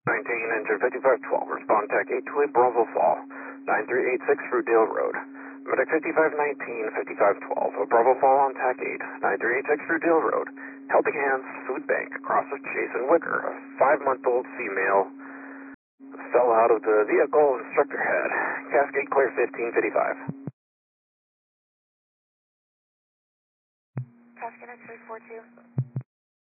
19, engine 5512, respond tech 828 Bravo Fall, 9386 Fruitdale Road. Medic 5519, 5512, Bravo Fall on TAC 8, 9386 Fruitdale Road. Helping Hands, Food Bank, across with Chase and Wicker. A 5-month-old female fell out of the vehicle, instructor head. Cascade clear 1555. Cascade 342.